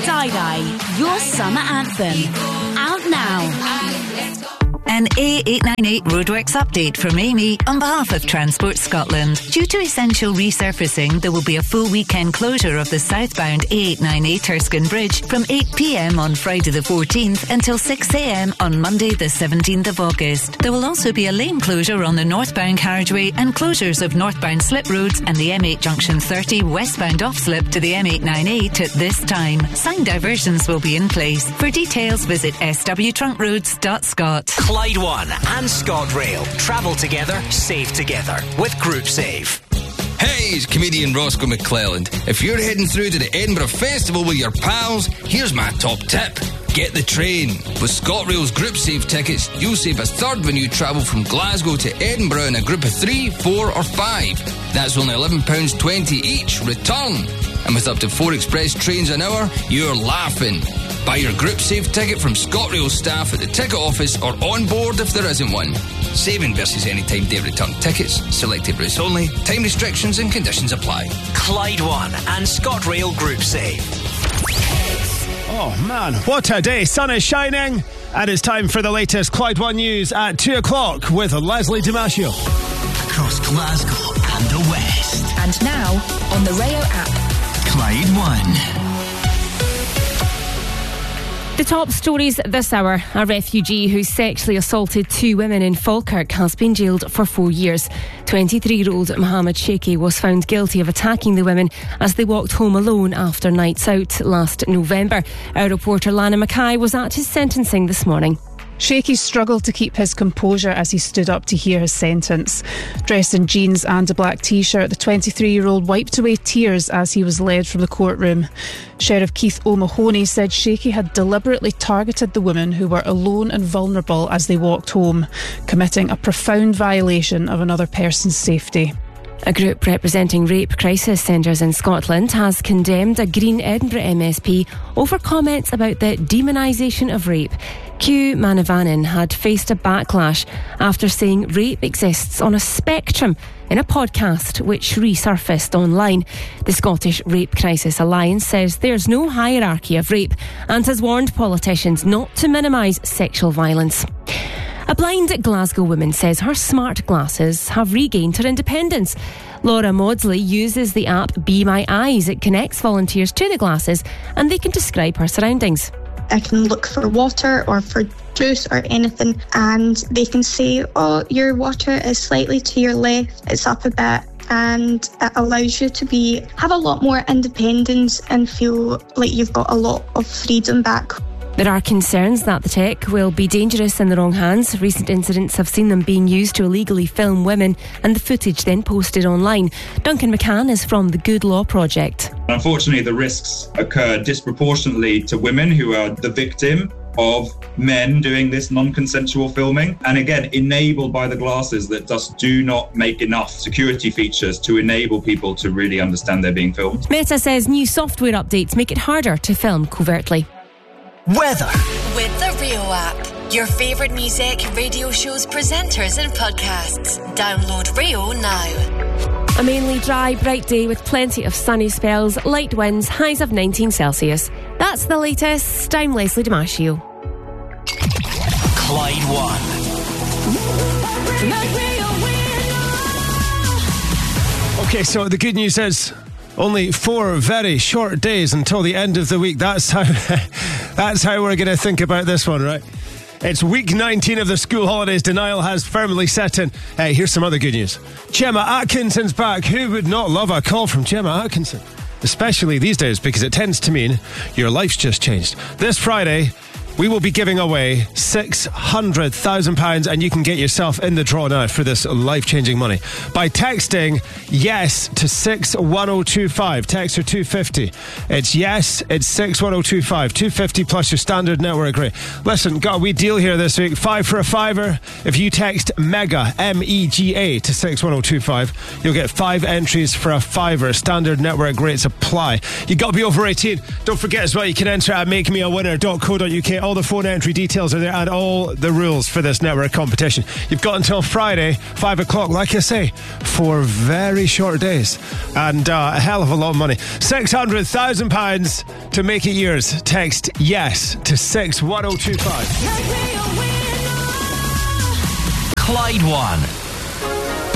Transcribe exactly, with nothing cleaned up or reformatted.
Tie-Dye, your summer anthem. Out now. An A eight nine eight roadworks update from Amy on behalf of Transport Scotland. Due to essential resurfacing, there will be a full weekend closure of the southbound A eight nine eight Erskine Bridge from eight p.m. on Friday the fourteenth until six a.m. on Monday the seventeenth of August. There will also be a lane closure on the northbound carriageway and closures of northbound slip roads and the M eight Junction thirty westbound off-slip to the M eight nine eight at this time. Sign diversions will be in place. For details, visit s w trunk roads dot scot. Clyde One and ScotRail. Travel together, save together with GroupSave. Hey, it's comedian Roscoe McClelland. If you're heading through to the Edinburgh Festival with your pals, here's my top tip. Get the train. With ScotRail's GroupSave tickets, you'll save a third when you travel from Glasgow to Edinburgh in a group of three, four or five. That's only eleven pounds twenty each, return. And with up to four express trains an hour, you're laughing. Buy your GroupSave ticket from ScotRail staff at the ticket office or on board if there isn't one. Saving versus anytime day return tickets. Selected routes only. Time restrictions and conditions apply. Clyde One and ScotRail GroupSave. Oh man, what a day. Sun is shining and it's time for the latest Clyde One news at two o'clock with Leslie Damasio. Across Glasgow and the West. And now on the Rayo app. Clyde One. The top stories this hour. A refugee who sexually assaulted two women in Falkirk has been jailed for four years. twenty-three-year-old Mohammed Sheikhi was found guilty of attacking the women as they walked home alone after nights out last November. Our reporter Lana Mackay was at his sentencing this morning. Sheikhi struggled to keep his composure as he stood up to hear his sentence. Dressed in jeans and a black t-shirt, the twenty-three-year-old wiped away tears as he was led from the courtroom. Sheriff Keith O'Mahony said Sheikhi had deliberately targeted the women who were alone and vulnerable as they walked home, committing a profound violation of another person's safety. A group representing rape crisis centres in Scotland has condemned a Green Edinburgh M S P over comments about the demonisation of rape. Q Manavanan had faced a backlash after saying rape exists on a spectrum in a podcast which resurfaced online. The Scottish Rape Crisis Alliance says there's no hierarchy of rape and has warned politicians not to minimise sexual violence. A blind Glasgow woman says her smart glasses have regained her independence. Laura Maudsley uses the app Be My Eyes. It connects volunteers to the glasses and they can describe her surroundings. I can look for water or for juice or anything and they can say, oh, your water is slightly to your left, it's up a bit. And it allows you to be have a lot more independence and feel like you've got a lot of freedom back. There are concerns that the tech will be dangerous in the wrong hands. Recent incidents have seen them being used to illegally film women and the footage then posted online. Duncan McCann is from the Good Law Project. Unfortunately, the risks occur disproportionately to women who are the victim of men doing this non-consensual filming, and again enabled by the glasses that just do not make enough security features to enable people to really understand they're being filmed. Meta says new software updates make it harder to film covertly. Weather. With the Rio app. Your favourite music, radio shows, presenters and podcasts. Download Rio now. A mainly dry, bright day with plenty of sunny spells, light winds, highs of nineteen Celsius. That's the latest. I'm Leslie Damasio. Clyde One. Okay, so the good news is only four very short days until the end of the week. That's how that's how we're going to think about this one, right? It's week nineteen of the school holidays. Denial has firmly set in. Hey, here's some other good news. Gemma Atkinson's back. Who would not love a call from Gemma Atkinson? Especially these days, because it tends to mean your life's just changed. This Friday, we will be giving away six hundred thousand pounds and you can get yourself in the draw now for this life-changing money by texting yes to six one oh two five. Text for two fifty. It's yes, it's six one oh two five. two fifty plus your standard network rate. Listen, got a wee deal here this week. Five for a fiver. If you text MEGA, M E G A, to six one oh two five, you'll get five entries for a fiver. Standard network rates apply. You got to be over eighteen. Don't forget as well, you can enter at make me a winner dot co dot uk. All the phone entry details are there and all the rules for this network competition. You've got until Friday, five o'clock, like I say, four very short days and uh, a hell of a lot of money. six hundred thousand pounds to make it yours. Text yes to six one oh two five. Clyde one.